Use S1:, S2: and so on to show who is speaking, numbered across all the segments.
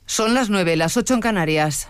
S1: Son las 9, las 8 en Canarias.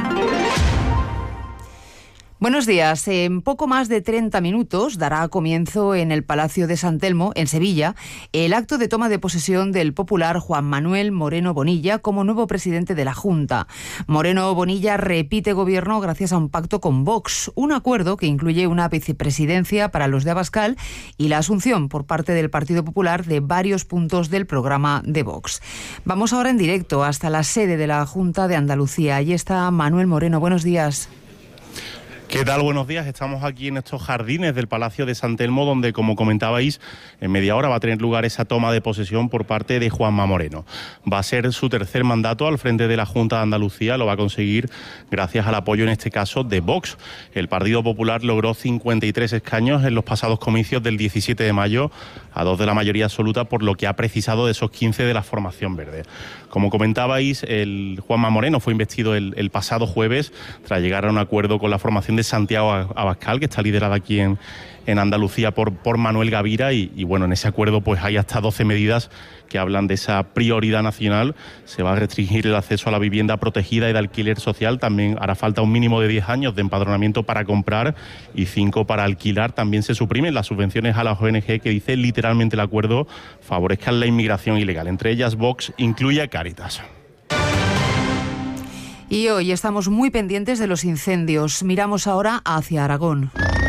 S1: Buenos días. En poco más de 30 minutos dará comienzo en el Palacio de San Telmo, en Sevilla, el acto de toma de posesión del popular Juan Manuel Moreno Bonilla como nuevo presidente de la Junta. Moreno Bonilla repite gobierno gracias a un pacto con Vox, un acuerdo que incluye una vicepresidencia para los de Abascal y la asunción por parte del Partido Popular de varios puntos del programa de Vox. Vamos ahora en directo hasta la sede de la Junta de Andalucía. Allí está Manuel Moreno. Buenos días.
S2: ¿Qué tal? Buenos días. Estamos aquí en estos jardines del Palacio de San Telmo, donde, como comentabais, en media hora va a tener lugar esa toma de posesión por parte de Juanma Moreno. Va a ser su tercer mandato al frente de la Junta de Andalucía. Lo va a conseguir gracias al apoyo, en este caso, de Vox. El Partido Popular logró 53 escaños en los pasados comicios del 17 de mayo, a 2 de la mayoría absoluta, por lo que ha precisado de esos 15 de la formación verde. Como comentabais, el Juanma Moreno fue investido el pasado jueves tras llegar a un acuerdo con la formación de Santiago Abascal, que está liderada aquí en Andalucía por Manuel Gavira, y bueno, en ese acuerdo pues hay hasta 12 medidas que hablan de esa prioridad nacional. Se va a restringir el acceso a la vivienda protegida y de alquiler social. También hará falta un mínimo de 10 años de empadronamiento para comprar y 5 para alquilar. También se suprimen las subvenciones a las ONG, que dice literalmente el acuerdo favorezcan la inmigración ilegal. Entre ellas, Vox incluye a Cáritas.
S1: Y hoy estamos muy pendientes de los incendios. Miramos ahora hacia Aragón.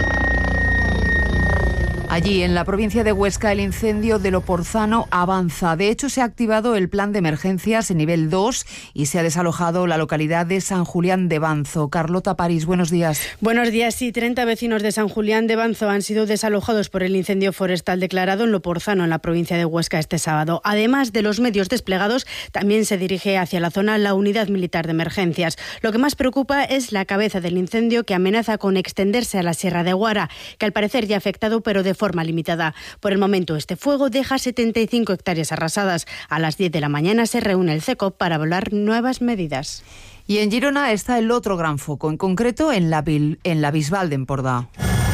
S1: Allí, en la provincia de Huesca, el incendio de Loporzano avanza. De hecho, se ha activado el plan de emergencias en nivel 2 y se ha desalojado la localidad de San Julián de Banzo. Carlota París, buenos días.
S3: Buenos días. Sí, 30 vecinos de San Julián de Banzo han sido desalojados por el incendio forestal declarado en Loporzano, en la provincia de Huesca, este sábado. Además de los medios desplegados, también se dirige hacia la zona la unidad militar de emergencias. Lo que más preocupa es la cabeza del incendio, que amenaza con extenderse a la Sierra de Guara, que al parecer ya ha afectado, pero de forma limitada. Por el momento, este fuego deja 75 hectáreas arrasadas. A las 10 de la mañana se reúne el CECOP para evaluar nuevas medidas.
S1: Y en Girona está el otro gran foco, en concreto en la Bisbal de Empordà.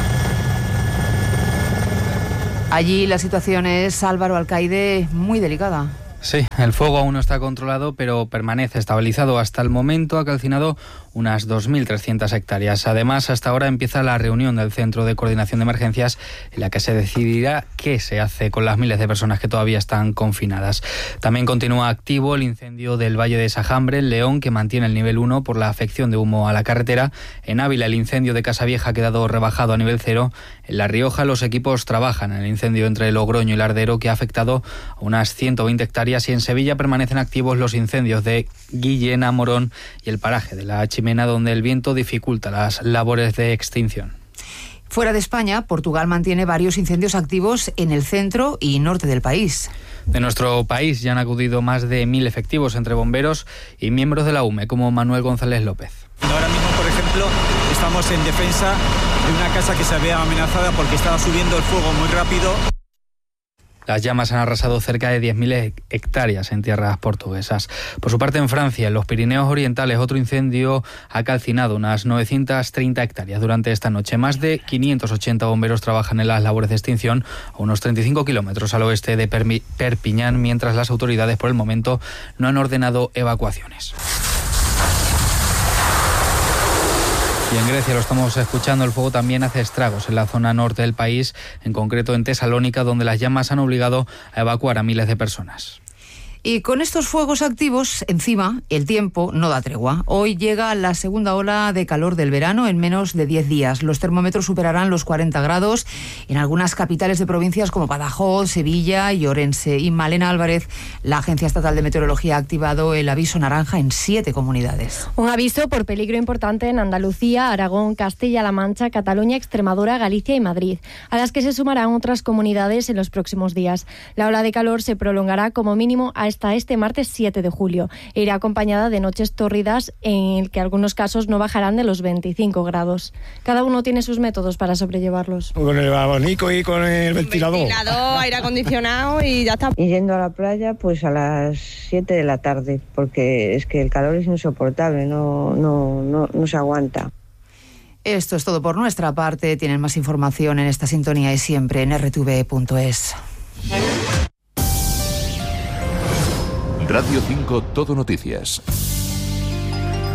S1: Allí la situación es, Álvaro Alcaide, muy delicada.
S4: Sí, el fuego aún no está controlado, pero permanece estabilizado. Hasta el momento ha calcinado unas 2.300 hectáreas. Además, hasta ahora empieza la reunión del Centro de Coordinación de Emergencias, en la que se decidirá qué se hace con las miles de personas que todavía están confinadas. También continúa activo el incendio del Valle de Sajambre, en León, que mantiene el nivel 1 por la afección de humo a la carretera. En Ávila, el incendio de Casavieja ha quedado rebajado a nivel 0. En La Rioja, los equipos trabajan en el incendio entre Logroño y Lardero, que ha afectado a unas 120 hectáreas. Y en Sevilla permanecen activos los incendios de Guillena, Morón y el paraje de la Chimena, donde el viento dificulta las labores de extinción.
S1: Fuera de España, Portugal mantiene varios incendios activos en el centro y norte del país.
S4: De nuestro país ya han acudido más de 1.000 efectivos entre bomberos y miembros de la UME, como Manuel González López.
S5: Ahora mismo, por ejemplo, estamos en defensa de una casa que se había amenazada porque estaba subiendo el fuego muy rápido.
S4: Las llamas han arrasado cerca de 10.000 hectáreas en tierras portuguesas. Por su parte, en Francia, en los Pirineos Orientales, otro incendio ha calcinado unas 930 hectáreas durante esta noche. Más de 580 bomberos trabajan en las labores de extinción a unos 35 kilómetros al oeste de Perpiñán, mientras las autoridades, por el momento, no han ordenado evacuaciones. Y en Grecia, lo estamos escuchando, el fuego también hace estragos en la zona norte del país, en concreto en Tesalónica, donde las llamas han obligado a evacuar a miles de personas.
S1: Y con estos fuegos activos, encima, el tiempo no da tregua. Hoy llega la segunda ola de calor del verano en menos de 10 días. Los termómetros superarán los 40 grados en algunas capitales de provincias como Badajoz, Sevilla y Orense. Y Malena Álvarez, la Agencia Estatal de Meteorología, ha activado el aviso naranja en 7 comunidades.
S6: Un aviso por peligro importante en Andalucía, Aragón, Castilla-La Mancha, Cataluña, Extremadura, Galicia y Madrid, a las que se sumarán otras comunidades en los próximos días. La ola de calor se prolongará como mínimo hasta este martes 7 de julio. Irá acompañada de noches tórridas en el que algunos casos no bajarán de los 25 grados. Cada uno tiene sus métodos para sobrellevarlos.
S7: Con el abanico y con el ventilador.
S8: Aire acondicionado y ya está.
S9: Y yendo a la playa pues a las 7 de la tarde, porque es que el calor es insoportable, no se aguanta.
S1: Esto es todo por nuestra parte. Tienen más información en esta sintonía y siempre en rtv.es.
S10: Radio 5 Todo Noticias.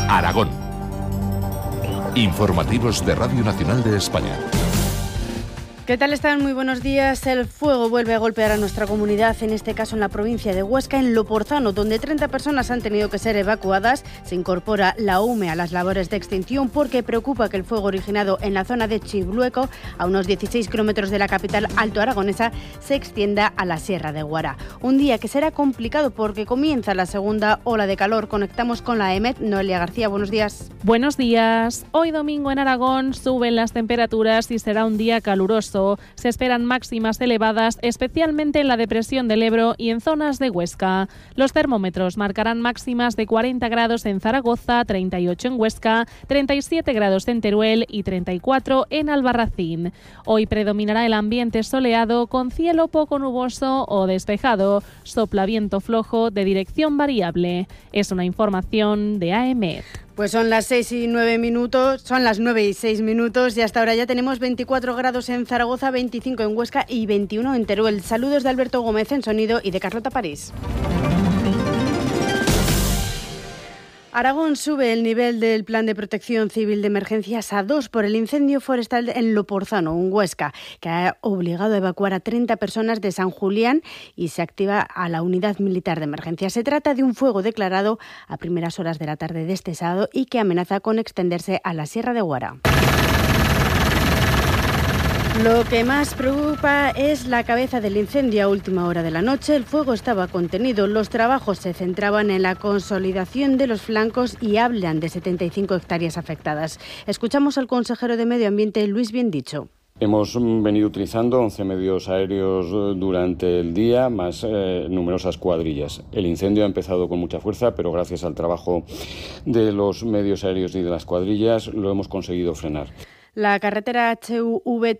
S10: Aragón. Informativos de Radio Nacional de España.
S3: ¿Qué tal están? Muy buenos días. El fuego vuelve a golpear a nuestra comunidad, en este caso en la provincia de Huesca, en Loporzano, donde 30 personas han tenido que ser evacuadas. Se incorpora la UME a las labores de extinción porque preocupa que el fuego originado en la zona de Chiblueco, a unos 16 kilómetros de la capital altoaragonesa, se extienda a la Sierra de Guara. Un día que será complicado porque comienza la segunda ola de calor. Conectamos con la EMET. Noelia García, buenos días.
S11: Buenos días. Hoy domingo en Aragón suben las temperaturas y será un día caluroso. Se esperan máximas elevadas, especialmente en la depresión del Ebro y en zonas de Huesca. Los termómetros marcarán máximas de 40 grados en Zaragoza, 38 en Huesca, 37 grados en Teruel y 34 en Albarracín. Hoy predominará el ambiente soleado con cielo poco nuboso o despejado. Sopla viento flojo de dirección variable. Es una información de AEMET.
S3: Pues son las 9 y 6 minutos y hasta ahora ya tenemos 24 grados en Zaragoza, 25 en Huesca y 21 en Teruel. Saludos de Alberto Gómez en sonido y de Carlota París. Aragón sube el nivel del Plan de Protección Civil de Emergencias a 2 por el incendio forestal en Loporzano, en Huesca, que ha obligado a evacuar a 30 personas de San Julián y se activa a la unidad militar de emergencia. Se trata de un fuego declarado a primeras horas de la tarde de este sábado y que amenaza con extenderse a la Sierra de Guara. Lo que más preocupa es la cabeza del incendio. A última hora de la noche el fuego estaba contenido. Los trabajos se centraban en la consolidación de los flancos y hablan de 75 hectáreas afectadas. Escuchamos al consejero de Medio Ambiente, Luis Biendicho.
S12: Hemos venido utilizando 11 medios aéreos durante el día, más numerosas cuadrillas. El incendio ha empezado con mucha fuerza, pero gracias al trabajo de los medios aéreos y de las cuadrillas lo hemos conseguido frenar.
S3: La carretera HV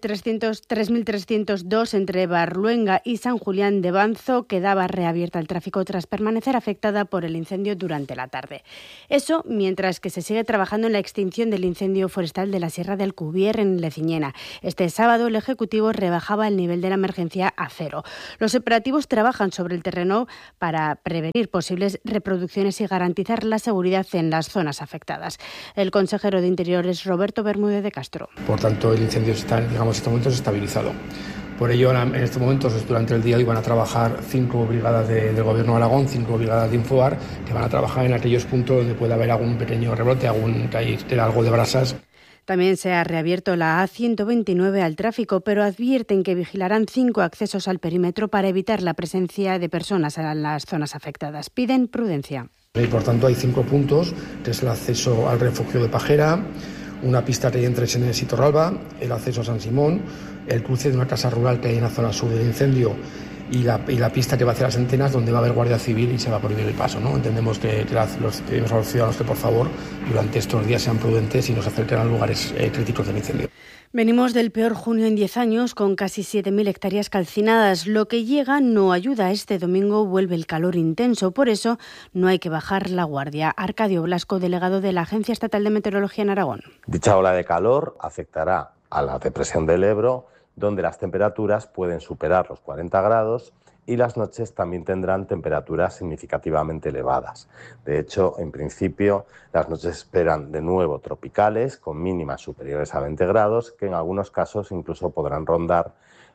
S3: 3302 entre Barluenga y San Julián de Banzo quedaba reabierta al tráfico tras permanecer afectada por el incendio durante la tarde. Eso mientras que se sigue trabajando en la extinción del incendio forestal de la Sierra del Cubier en Leciñena. Este sábado el Ejecutivo rebajaba el nivel de la emergencia a 0. Los operativos trabajan sobre el terreno para prevenir posibles reproducciones y garantizar la seguridad en las zonas afectadas. El consejero de Interior es Roberto Bermúdez de Castro.
S13: Por tanto, el incendio está, en estos momentos estabilizado. Por ello, en estos momentos, durante el día, hoy van a trabajar 5 brigadas del Gobierno de Aragón, 5 brigadas de Infoar, que van a trabajar en aquellos puntos donde pueda haber algún pequeño rebrote, algo de brasas.
S3: También se ha reabierto la A129 al tráfico, pero advierten que vigilarán 5 accesos al perímetro para evitar la presencia de personas en las zonas afectadas. Piden prudencia.
S13: Y por tanto, hay 5 puntos, que es el acceso al refugio de Pajera, una pista que hay entre Senes y Torralba, el acceso a San Simón, el cruce de una casa rural que hay en la zona sur del incendio y la pista que va hacia las antenas donde va a haber Guardia Civil y se va a prohibir el paso, ¿no? Entendemos que los pedimos a los ciudadanos que por favor durante estos días sean prudentes y nos acerquen a lugares críticos del incendio.
S3: Venimos del peor junio en 10 años, con casi 7.000 hectáreas calcinadas. Lo que llega no ayuda. Este domingo vuelve el calor intenso. Por eso no hay que bajar la guardia. Arcadio Blasco, delegado de la Agencia Estatal de Meteorología en Aragón.
S14: Dicha ola de calor afectará a la depresión del Ebro, donde las temperaturas pueden superar los 40 grados y las noches también tendrán temperaturas significativamente elevadas. De hecho, en principio, las noches esperan de nuevo tropicales, con mínimas superiores a 20 grados, que en algunos casos incluso podrán rondar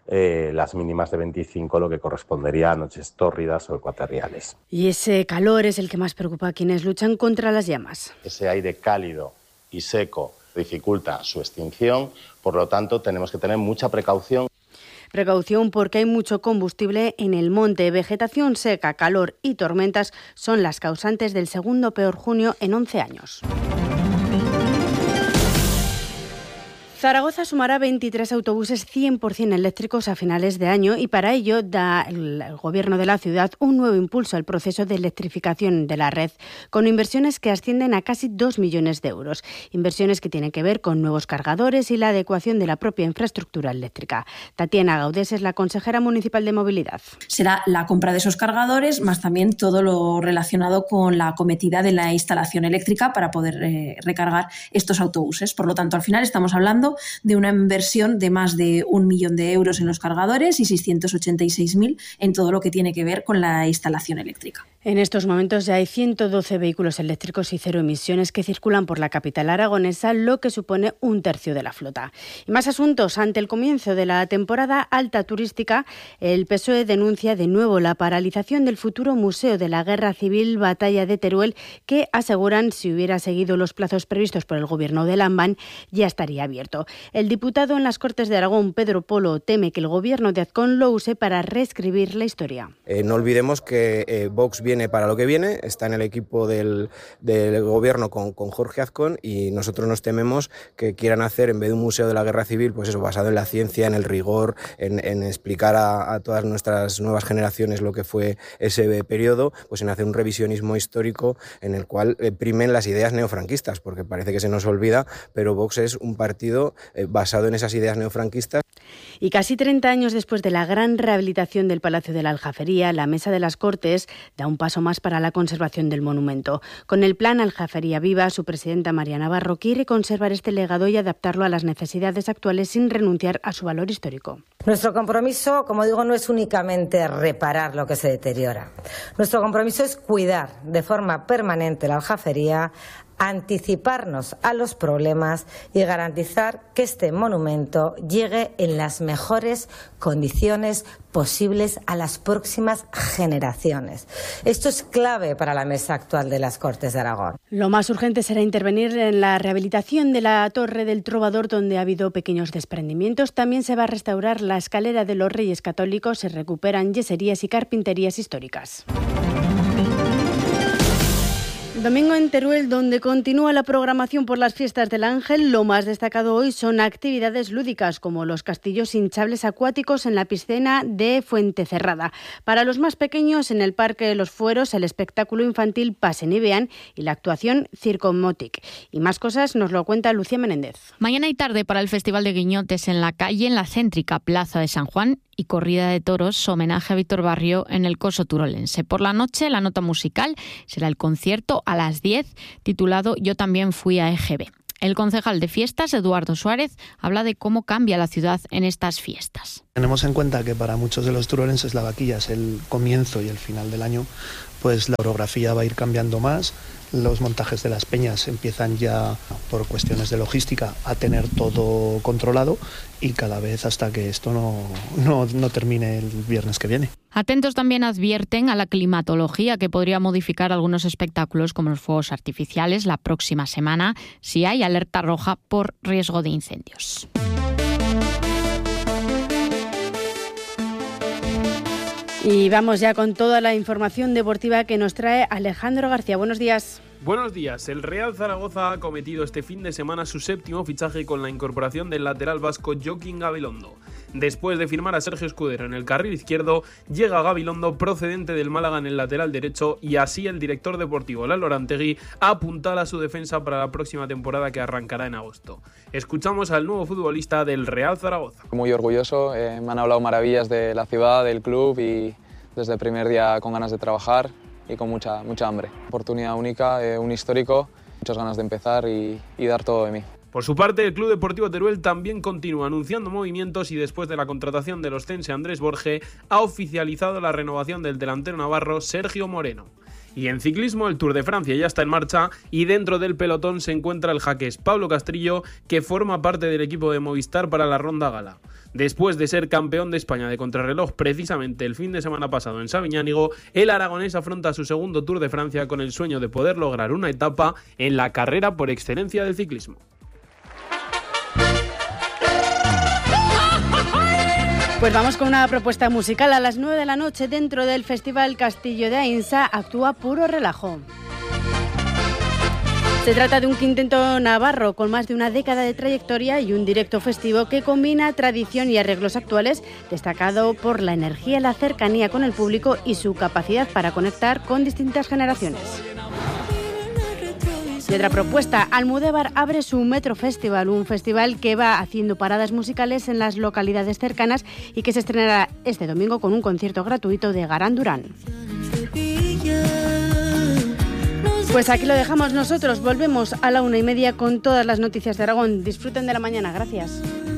S14: las mínimas de 25, lo que correspondería a noches tórridas o ecuatoriales.
S3: Y ese calor es el que más preocupa a quienes luchan contra las llamas.
S14: Ese aire cálido y seco dificulta su extinción, por lo tanto tenemos que tener mucha precaución.
S3: Precaución porque hay mucho combustible en el monte. Vegetación seca, calor y tormentas son las causantes del segundo peor junio en 11 años. Zaragoza sumará 23 autobuses 100% eléctricos a finales de año y para ello da el Gobierno de la ciudad un nuevo impulso al proceso de electrificación de la red, con inversiones que ascienden a casi 2 millones de euros. Inversiones que tienen que ver con nuevos cargadores y la adecuación de la propia infraestructura eléctrica. Tatiana Gaudés es la consejera municipal de movilidad.
S15: Será la compra de esos cargadores, más también todo lo relacionado con la acometida de la instalación eléctrica para poder recargar estos autobuses. Por lo tanto, al final estamos hablando de una inversión de más de 1 millón de euros en los cargadores y 686.000 en todo lo que tiene que ver con la instalación eléctrica.
S3: En estos momentos ya hay 112 vehículos eléctricos y cero emisiones que circulan por la capital aragonesa, lo que supone un tercio de la flota. Y más asuntos. Ante el comienzo de la temporada alta turística, el PSOE denuncia de nuevo la paralización del futuro Museo de la Guerra Civil Batalla de Teruel, que aseguran, si hubiera seguido los plazos previstos por el gobierno de Lambán, ya estaría abierto. El diputado en las Cortes de Aragón, Pedro Polo, teme que el gobierno de Azcón lo use para reescribir la historia.
S16: No olvidemos que Vox viene para lo que viene, está en el equipo del gobierno con Jorge Azcón, y nosotros nos tememos que quieran hacer, en vez de un museo de la guerra civil, pues eso, basado en la ciencia, en el rigor, en explicar a todas nuestras nuevas generaciones lo que fue ese periodo, pues en hacer un revisionismo histórico en el cual primen las ideas neofranquistas, porque parece que se nos olvida, pero Vox es un partido basado en esas ideas neofranquistas.
S3: Y casi 30 años después de la gran rehabilitación del Palacio de la Aljafería, la Mesa de las Cortes da un paso más para la conservación del monumento. Con el plan Aljafería Viva, su presidenta María Navarro quiere conservar este legado y adaptarlo a las necesidades actuales sin renunciar a su valor histórico.
S17: Nuestro compromiso, como digo, no es únicamente reparar lo que se deteriora. Nuestro compromiso es cuidar de forma permanente la Aljafería, anticiparnos a los problemas y garantizar que este monumento llegue en las mejores condiciones posibles a las próximas generaciones. Esto es clave para la mesa actual de las Cortes de Aragón.
S3: Lo más urgente será intervenir en la rehabilitación de la Torre del Trovador, donde ha habido pequeños desprendimientos. También se va a restaurar la escalera de los Reyes Católicos, se recuperan yeserías y carpinterías históricas. Domingo en Teruel, donde continúa la programación por las fiestas del Ángel. Lo más destacado hoy son actividades lúdicas, como los castillos hinchables acuáticos en la piscina de Fuentecerrada. Para los más pequeños, en el Parque de los Fueros, el espectáculo infantil Pasen y Vean y la actuación Circo Motic. Y más cosas nos lo cuenta Lucía Menéndez.
S18: Mañana y tarde para el Festival de Guiñotes en la calle, en la céntrica Plaza de San Juan, y corrida de toros, homenaje a Víctor Barrio en el Coso Turolense. Por la noche, la nota musical será el concierto a las 10, titulado Yo también fui a EGB. El concejal de fiestas, Eduardo Suárez, habla de cómo cambia la ciudad en estas fiestas.
S19: Tenemos en cuenta que para muchos de los turolenses la vaquilla es el comienzo y el final del año, pues la orografía va a ir cambiando más. Los montajes de las peñas empiezan ya, por cuestiones de logística, a tener todo controlado, y cada vez hasta que esto no termine el viernes que viene.
S18: Atentos también advierten a la climatología, que podría modificar algunos espectáculos como los fuegos artificiales la próxima semana si hay alerta roja por riesgo de incendios.
S3: Y vamos ya con toda la información deportiva que nos trae Alejandro García. Buenos días.
S20: Buenos días. El Real Zaragoza ha acometido este fin de semana su séptimo fichaje con la incorporación del lateral vasco Joaquín Gabilondo. Después de firmar a Sergio Escudero en el carril izquierdo, llega Gabilondo procedente del Málaga en el lateral derecho, y así el director deportivo Lalo Arantegui apuntala su defensa para la próxima temporada, que arrancará en agosto. Escuchamos al nuevo futbolista del Real Zaragoza.
S21: Muy orgulloso, me han hablado maravillas de la ciudad, del club, y desde el primer día con ganas de trabajar y con mucha hambre. Oportunidad única, un histórico, muchas ganas de empezar y dar todo de mí.
S20: Por su parte, el Club Deportivo Teruel también continúa anunciando movimientos, y después de la contratación del oscense Andrés Borge, ha oficializado la renovación del delantero navarro Sergio Moreno. Y en ciclismo, el Tour de Francia ya está en marcha, y dentro del pelotón se encuentra el jaqués Pablo Castrillo, que forma parte del equipo de Movistar para la Ronda Gala. Después de ser campeón de España de contrarreloj precisamente el fin de semana pasado en Sabiñánigo, el aragonés afronta su segundo Tour de Francia con el sueño de poder lograr una etapa en la carrera por excelencia del ciclismo.
S3: Pues vamos con una propuesta musical. A las 9 de la noche, dentro del Festival Castillo de Ainsa, actúa Puro Relajo. Se trata de un quinteto navarro con más de una década de trayectoria y un directo festivo que combina tradición y arreglos actuales, destacado por la energía, la cercanía con el público y su capacidad para conectar con distintas generaciones. Y otra propuesta, Almudévar abre su Metro Festival, un festival que va haciendo paradas musicales en las localidades cercanas y que se estrenará este domingo con un concierto gratuito de Garán Durán. Pues aquí lo dejamos nosotros, volvemos a la 1:30 con todas las noticias de Aragón. Disfruten de la mañana, gracias.